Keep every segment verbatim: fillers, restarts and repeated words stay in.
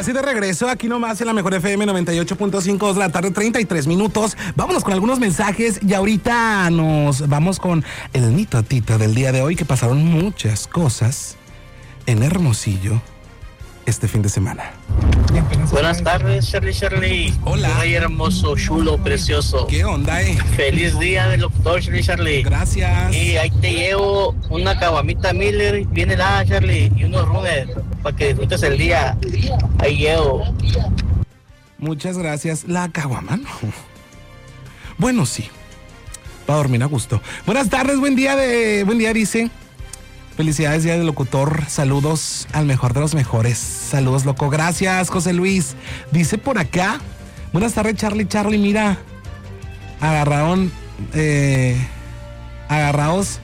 y de regreso, aquí nomás en la Mejor F M noventa y ocho punto cinco, dos de la tarde, treinta y tres minutos. Vámonos con algunos mensajes y ahorita nos vamos con el mitotito del día de hoy, que pasaron muchas cosas en Hermosillo este fin de semana. Buenas tardes, Shirley Shirley. Hola. Ay, hermoso, chulo, precioso. ¿Qué onda, eh? Feliz día del locutor, Shirley Shirley. Gracias. Y ahí te llevo una caguamita Miller, viene la Shirley, y unos runes para que disfrutes el día. Ahí llevo. Muchas gracias. La caguama, ¿no? Bueno, sí. Para dormir a gusto. Buenas tardes, buen día de... Buen día, dice. Felicidades, día del locutor. Saludos al mejor de los mejores. Saludos, loco. Gracias, José Luis. Dice por acá. Buenas tardes, Charlie. Charlie, mira. Agarraron. Eh, agarrados.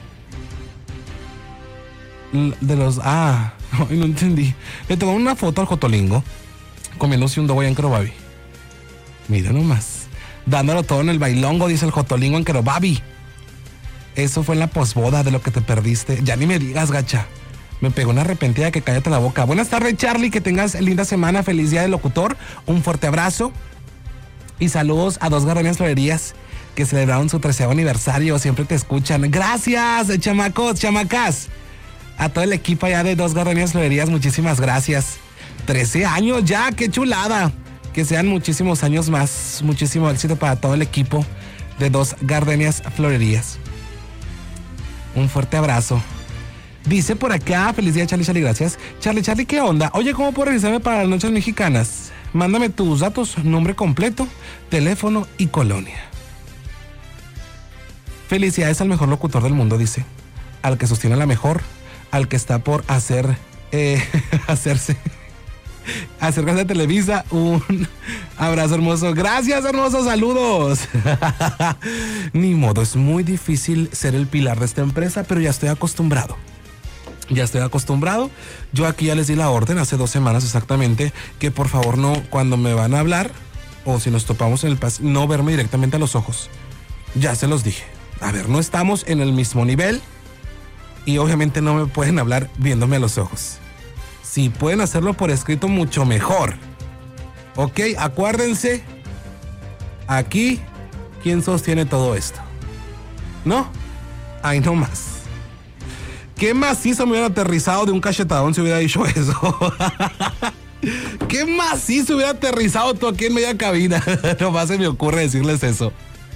De los. Ah, no, no entendí. Le tomó una foto al Jotolingo comiéndose un dogo allá en Kerobabi. Mira nomás. Dándolo todo en el bailongo, dice el Jotolingo en Kerobabi. Eso fue en la posboda de lo que te perdiste. Ya ni me digas, gacha. Me pegó una arrepentida que cállate la boca. Buenas tardes, Charlie. Que tengas linda semana. Feliz día del locutor. Un fuerte abrazo. Y saludos a Dos Gardenias Florerías que celebraron su treceavo aniversario. Siempre te escuchan. Gracias, chamacos, chamacas. A todo el equipo allá de Dos Gardenias Florerías, muchísimas gracias. trece años ya, qué chulada. Que sean muchísimos años más. Muchísimo éxito para todo el equipo de Dos Gardenias Florerías. Un fuerte abrazo. Dice por acá, feliz día, Charlie, Charlie, gracias. Charlie, Charlie, ¿qué onda? Oye, ¿cómo puedo revisarme para las noches mexicanas? Mándame tus datos, nombre completo, teléfono y colonia. Felicidades al mejor locutor del mundo, dice. Al que sostiene la mejor, al que está por hacer, eh, hacerse, acercarse a Televisa. Un abrazo hermoso. Gracias, hermosos, saludos. Ni modo, es muy difícil ser el pilar de esta empresa, pero ya estoy acostumbrado. Ya estoy acostumbrado. Yo aquí ya les di la orden hace dos semanas exactamente que por favor no, cuando me van a hablar o si nos topamos en el paso, no verme directamente a los ojos. Ya se los dije. A ver, no estamos en el mismo nivel y obviamente no me pueden hablar viéndome a los ojos. Si pueden hacerlo por escrito, mucho mejor. Ok, acuérdense. Aquí, ¿quién sostiene todo esto? ¿No? Ahí no más. ¿Qué macizo me hubiera aterrizado de un cachetadón si hubiera dicho eso? ¿Qué macizo hubiera aterrizado tú aquí en media cabina? Nomás se me ocurre decirles eso.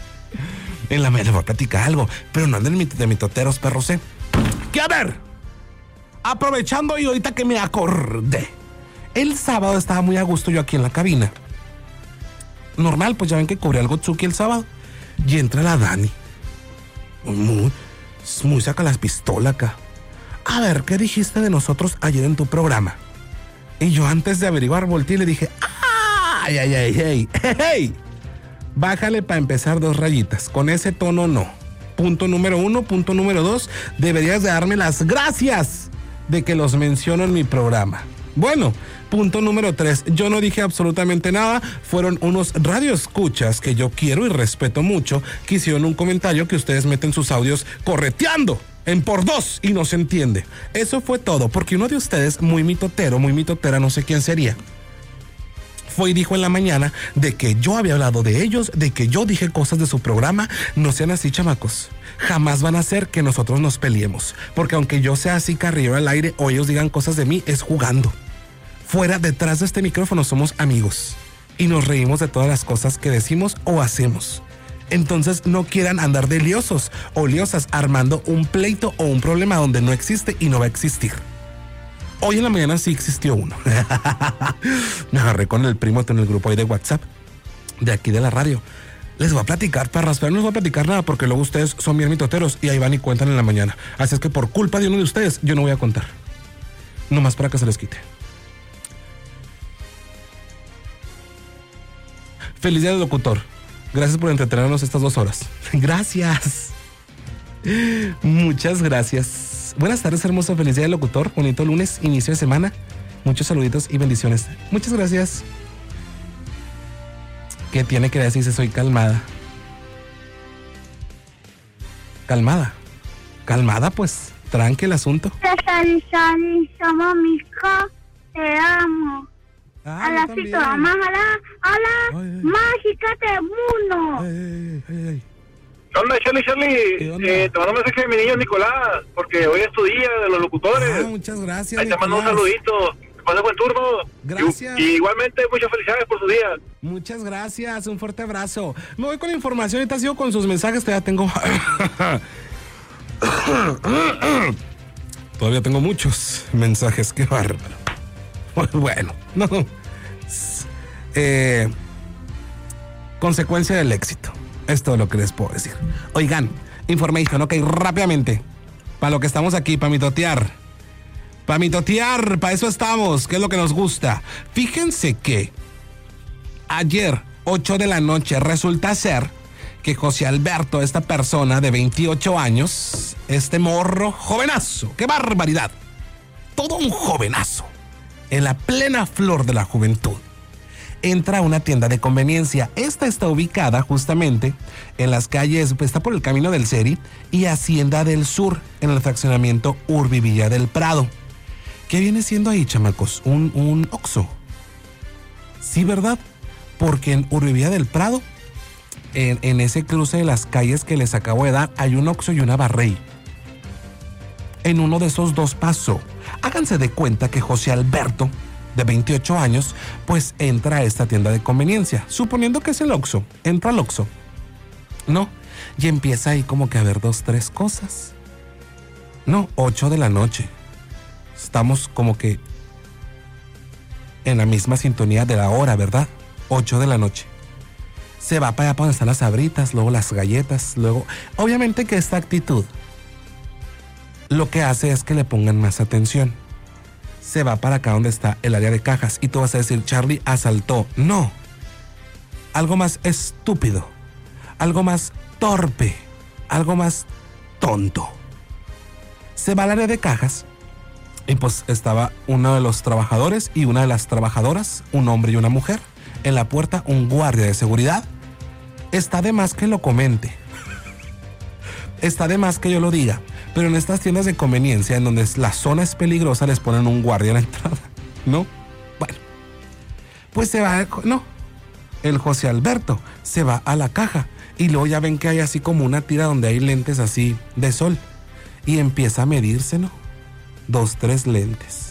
En la media les voy a platicar algo, pero no anden de mitoteros, perros, ¿eh? ¿Qué? A ver, aprovechando y ahorita que me acordé, el sábado estaba muy a gusto yo aquí en la cabina. Normal, pues ya ven que cobré algo Tsuki el sábado. Y entra la Dani. Muy, muy saca las pistolas acá. A ver, ¿qué dijiste de nosotros ayer en tu programa? Y yo antes de averiguar volteé y le dije, ¡ay, ay, ay, ay! ¡Hey! Bájale para empezar dos rayitas. Con ese tono no. Punto número uno. Punto número dos. Deberías de darme las gracias de que los menciono en mi programa. Bueno, punto número tres. Yo no dije absolutamente nada. Fueron unos radioescuchas que yo quiero y respeto mucho que hicieron un comentario que ustedes meten sus audios correteando en por dos y no se entiende. Eso fue todo, porque uno de ustedes, muy mitotero, muy mitotera, no sé quién sería, fue y dijo en la mañana de que yo había hablado de ellos, de que yo dije cosas de su programa. No sean así, chamacos. Jamás van a hacer que nosotros nos peleemos, porque aunque yo sea así carrillo al aire o ellos digan cosas de mí, es jugando. Fuera, detrás de este micrófono somos amigos y nos reímos de todas las cosas que decimos o hacemos. Entonces no quieran andar de liosos o liosas armando un pleito o un problema donde no existe y no va a existir. Hoy en la mañana sí existió uno. Me agarré con el primo en el grupo ahí de WhatsApp de aquí de la radio. Les voy a platicar, perras, pero no les voy a platicar nada porque luego ustedes son bien mitoteros y ahí van y cuentan en la mañana. Así es que por culpa de uno de ustedes yo no voy a contar. Nomás para que se les quite. Feliz día del locutor. Gracias por entretenernos estas dos horas. Gracias. Muchas gracias. Buenas tardes, hermoso. Feliz día del locutor. Bonito lunes, inicio de semana. Muchos saluditos y bendiciones. Muchas gracias. ¿Qué tiene que decir si soy calmada? Calmada. Calmada, pues. Tranque el asunto. Somos mi hijo. Te amo. Ay. A las también. Vamos a la, a la Ay, ay. mágica del mundo. Ay, ay, ay, ay. ¿Qué onda, Charlie, Charlie? ¿Qué onda? Eh, te mando un mensaje de mi niño Nicolás, porque hoy es tu día de los locutores. Ah, muchas gracias, Ahí te mando un Nicolás. saludito. Que pase buen turno. Gracias. Y, y igualmente, muchas felicidades por su día. Muchas gracias, un fuerte abrazo. Me voy con la información, ahorita sigo con sus mensajes, todavía tengo... Todavía tengo muchos mensajes, qué bárbaro. Bueno, no. Eh, consecuencia del éxito. Es todo lo que les puedo decir. Oigan, information, ok, rápidamente. Para lo que estamos aquí, para mitotear. Para mitotear, para eso estamos, que es lo que nos gusta. Fíjense que ayer, ocho de la noche, resulta ser que José Alberto, esta persona de veintiocho años, este morro, jovenazo, qué barbaridad. Todo un jovenazo, en la plena flor de la juventud, entra a una tienda de conveniencia. Esta está ubicada justamente en las calles, pues, está por el camino del Seri y Hacienda del Sur, en el fraccionamiento Urbivilla del Prado. ¿Qué viene siendo ahí, chamacos? Un, un Oxxo. Sí, ¿verdad? Porque en Urbivilla del Prado, en, en ese cruce de las calles que les acabo de dar, hay un Oxxo y una Barrey. En uno de esos dos pasó. Háganse de cuenta que José Alberto, de veintiocho años, pues entra a esta tienda de conveniencia, suponiendo que es el Oxxo. Entra al Oxxo, ¿no? Y empieza ahí como que a ver dos, tres cosas. No, ocho de la noche. Estamos como que en la misma sintonía de la hora, ¿verdad? ocho de la noche. Se va para allá para donde están las sabritas, luego las galletas, luego... Obviamente que esta actitud lo que hace es que le pongan más atención. Se va para acá donde está el área de cajas y tú vas a decir, Charlie asaltó. No. Algo más estúpido, algo más torpe, algo más tonto. Se va al área de cajas y pues estaba uno de los trabajadores y una de las trabajadoras, un hombre y una mujer. En la puerta un guardia de seguridad. Está de más que lo comente. Está de más que yo lo diga. Pero en estas tiendas de conveniencia, en donde la zona es peligrosa, les ponen un guardia a la entrada. ¿No? Bueno. Pues se va... No. El José Alberto se va a la caja. Y luego ya ven que hay así como una tira donde hay lentes así de sol. Y empieza a medirse, ¿no? Dos, tres lentes.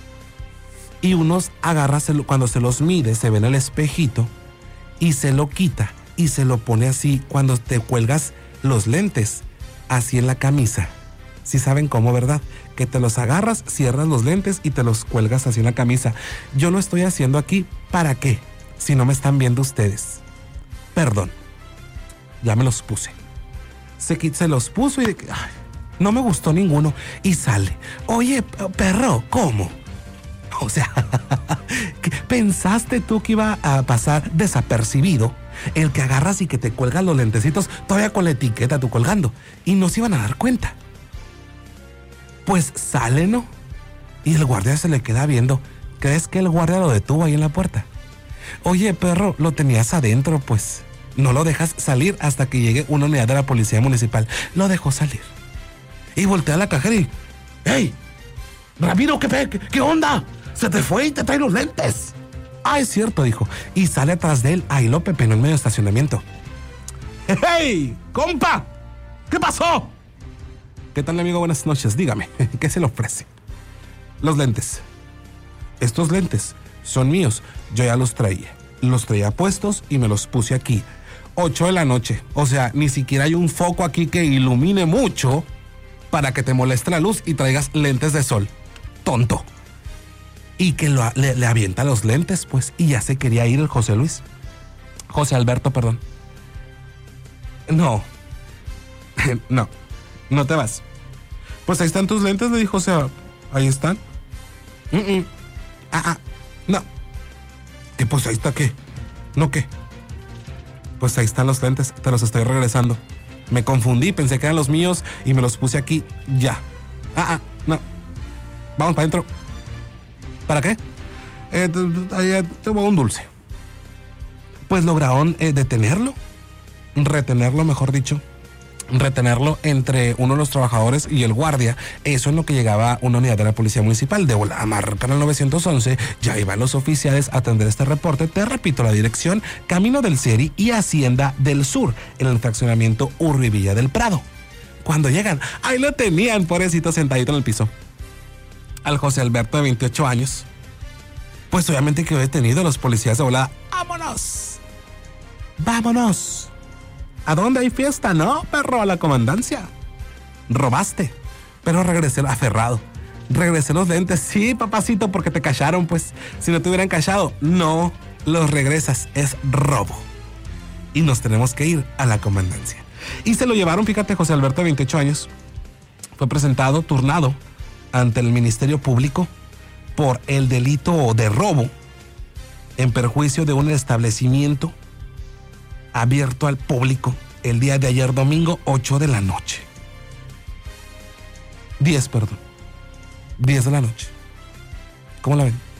Y unos agarra, cuando se los mide, se ve en el espejito y se lo quita y se lo pone así cuando te cuelgas los lentes, así en la camisa. ¿Sí saben cómo, verdad? Que te los agarras, cierras los lentes y te los cuelgas así en la camisa. Yo lo estoy haciendo aquí, ¿para qué? Si no me están viendo ustedes. Perdón. Ya me los puse. Se, se los puso y de, ay, no me gustó ninguno. Y sale. Oye, perro, ¿cómo? O sea, ¿pensaste tú que iba a pasar desapercibido el que agarras y que te cuelgas los lentecitos todavía con la etiqueta tú colgando? Y no se iban a dar cuenta. Pues sale, ¿no? Y el guardia se le queda viendo. ¿Crees que el guardia lo detuvo ahí en la puerta? Oye, perro, lo tenías adentro, pues. No lo dejas salir hasta que llegue una unidad de la policía municipal. Lo dejó salir. Y voltea a la cajera y... ¡Hey! Ramiro, ¿qué, qué, qué onda? Se te fue y te trae los lentes. Ah, es cierto, dijo. Y sale atrás de él. Ahí lo pepenó en medio de estacionamiento. ¡Hey! ¡Compa! ¿Qué pasó? ¿Qué tal, amigo? Buenas noches. Dígame, ¿qué se le ofrece? Los lentes. Estos lentes son míos. Yo ya los traía. Los traía puestos y me los puse aquí. Ocho de la noche. O sea, ni siquiera hay un foco aquí que ilumine mucho para que te moleste la luz y traigas lentes de sol. Tonto. Y que lo, le, le avienta los lentes, pues. Y ya se quería ir el José Luis. José Alberto, perdón. No. No. No te vas. Pues ahí están tus lentes, le dijo. O sea, ahí están. Mm-mm. Ah, ah. No. ¿Qué? Pues ahí está, ¿qué? ¿No qué? Pues ahí están los lentes. Te los estoy regresando. Me confundí, pensé que eran los míos y me los puse aquí. Ya. Ah, ah. No. Vamos para adentro. ¿Para qué? Eh, te, te voy a un dulce. Pues lograron eh, detenerlo, retenerlo, mejor dicho, retenerlo entre uno de los trabajadores y el guardia. Eso en lo que llegaba una unidad de la policía municipal. De volada marcan al nueve once, ya iban los oficiales a atender este reporte. Te repito la dirección: Camino del Seri y Hacienda del Sur, en el fraccionamiento Urrivilla del Prado. Cuando llegan, ahí lo tenían, pobrecito, sentadito en el piso, al José Alberto de veintiocho años. Pues obviamente quedó detenido. Los policías de volada: ¡vámonos! ¡Vámonos! ¿A dónde hay fiesta? No, perro, a la comandancia. Robaste, pero regresé aferrado. Regresé los lentes. Sí, papacito, porque te callaron, pues. Si no te hubieran callado, no los regresas. Es robo. Y nos tenemos que ir a la comandancia. Y se lo llevaron, fíjate, José Alberto, de veintiocho años. Fue presentado, turnado ante el Ministerio Público por el delito de robo en perjuicio de un establecimiento abierto al público el día de ayer domingo, ocho de la noche. diez, perdón. diez de la noche. ¿Cómo la ven?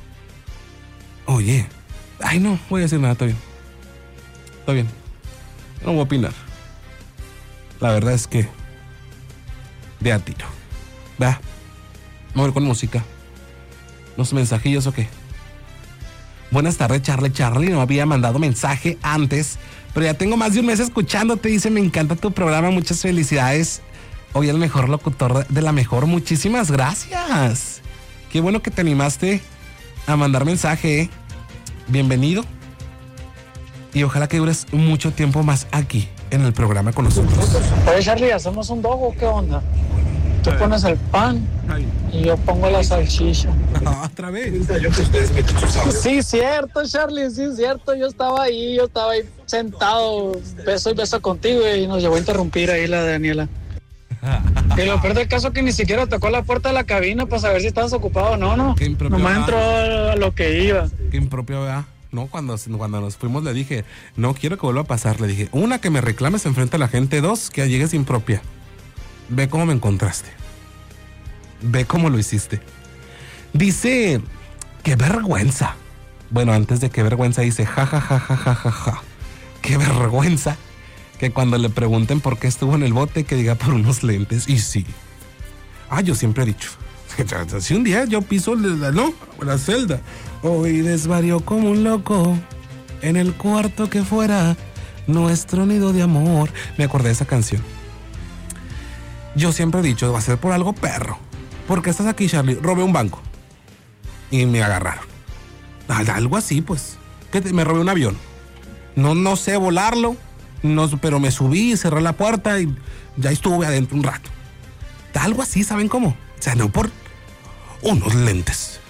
Oye. Ay, no, voy a decir nada, está bien. Está bien. No voy a opinar. La verdad es que de a tiro. Va. Vamos a ver con música. ¿Los mensajillos o qué? Buenas tardes, Charlie. Charlie no había mandado mensaje antes, pero ya tengo más de un mes escuchándote. Dice: me encanta tu programa, muchas felicidades. Hoy el mejor locutor de la mejor. Muchísimas gracias. Qué bueno que te animaste a mandar mensaje, ¿eh? Bienvenido. Y ojalá que dures mucho tiempo más aquí en el programa con nosotros. Oye, Charlie, ¿hacemos un dogo o qué onda? Tú pones el pan y yo pongo la salchicha. Otra vez. Sí, cierto, Charlie, sí, cierto. Yo estaba ahí, yo estaba ahí sentado, beso y beso contigo, y nos llevó a interrumpir ahí la Daniela. Y lo peor del caso es que ni siquiera tocó la puerta de la cabina para saber si estabas ocupado o no, ¿no? Qué impropio. Nomás entró a lo que iba. Qué impropio, ¿verdad? No, cuando, cuando nos fuimos le dije: no quiero que vuelva a pasar. Le dije: una, que me reclames enfrente a la gente. Dos, que llegues impropia. Ve cómo me encontraste. Ve cómo lo hiciste. Dice: qué vergüenza. Bueno, antes de qué vergüenza dice: ja, ja, ja, ja, ja, ja, ja. Qué vergüenza que cuando le pregunten por qué estuvo en el bote, que diga por unos lentes. Y sí. Ah, yo siempre he dicho: si un día yo piso la, no, la celda, hoy desvarió como un loco en el cuarto que fuera nuestro nido de amor. Me acordé de esa canción. Yo siempre he dicho: va a ser por algo, perro. ¿Por qué estás aquí, Charlie? Robé un banco y me agarraron. Algo así, pues. ¿Qué te, me robé un avión. No, no sé volarlo, no, pero me subí, cerré la puerta y ya estuve adentro un rato. Algo así, ¿saben cómo? O sea, no por unos lentes.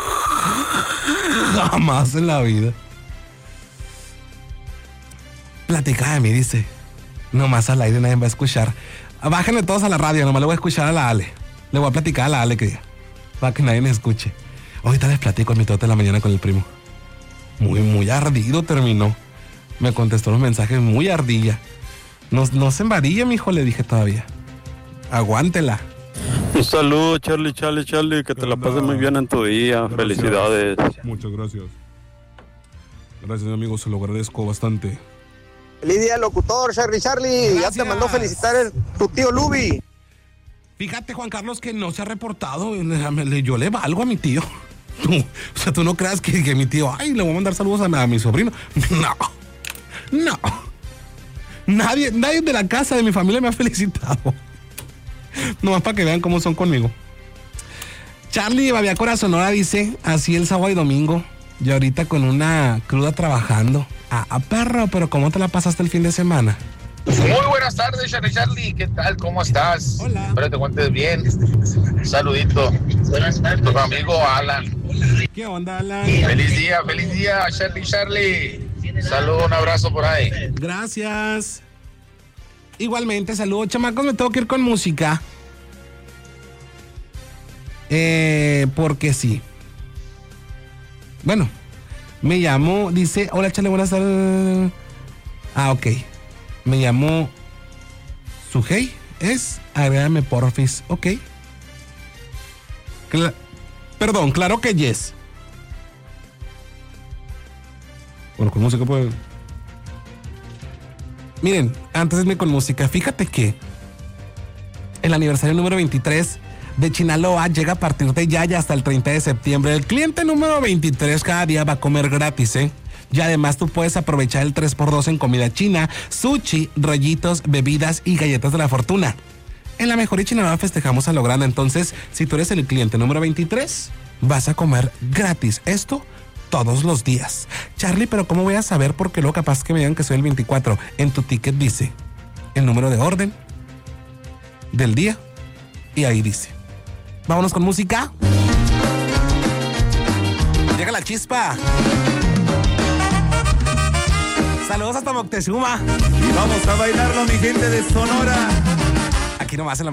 Jamás en la vida. Platica de mí, dice. Nomás al aire nadie va a escuchar. Bájenle todos a la radio, nomás le voy a escuchar a la Ale. Le voy a platicar a la Ale que diga, para que nadie me escuche. Ahorita les platico en mi tote de la mañana con el primo. Muy, muy ardido terminó. Me contestó los mensajes muy ardilla. No, no se embarille, mijo, le dije todavía. Aguántela. Un saludo, Charlie, Charlie, Charlie, que te la pases muy bien en tu día. Gracias. Felicidades. Muchas gracias. Gracias, amigo, se lo agradezco bastante. Feliz día, locutor, Charlie, Charlie. Gracias. Ya te mandó felicitar el, tu tío Lubi. Fíjate, Juan Carlos, que no se ha reportado. Yo le valgo a mi tío. Tú, o sea, tú no creas que, que mi tío, ay, le voy a mandar saludos a, a mi sobrino. No, no. Nadie, nadie de la casa de mi familia me ha felicitado. Nomás para que vean cómo son conmigo. Charlie de Babiácora, Sonora, dice: así el sábado y domingo. Y ahorita con una cruda trabajando. Ah, ah, perro, pero ¿cómo te la pasaste el fin de semana? Muy buenas tardes, Charlie Charlie. ¿Qué tal? ¿Cómo estás? Hola. Espero que te cuentes bien. Un saludito. Tu amigo Alan. ¿Qué onda, Alan? Feliz día, feliz día, Charlie Charlie. Saludos, un abrazo por ahí. Gracias. Igualmente, saludos, chamacos. Me tengo que ir con música. Eh, porque sí. Bueno, me llamo, dice: hola, Charlie, buenas tardes. Ah, ok. Me llamo Sujei. Es, agrégame porfis. Ok. Cla- Perdón, claro que yes. Bueno, con música puede. Miren, antes de irme con música, fíjate que el aniversario número veintitrés de Chinaloa llega a partir de ya y hasta el treinta de septiembre. El cliente número veintitrés cada día va a comer gratis, ¿eh? Y además tú puedes aprovechar el tres por dos en comida china, sushi, rollitos, bebidas y galletas de la fortuna. En la Mejor y Chinaloa festejamos a lo grande. Entonces, si tú eres el cliente número veintitrés, vas a comer gratis. Esto todos los días. Charlie, pero ¿cómo voy a saber? Porque luego capaz que me digan que soy el veinticuatro. En tu ticket dice el número de orden del día y ahí dice. Vámonos con música. Llega la chispa. Saludos hasta Moctezuma. Y vamos a bailarlo, mi gente de Sonora. Aquí nomás en la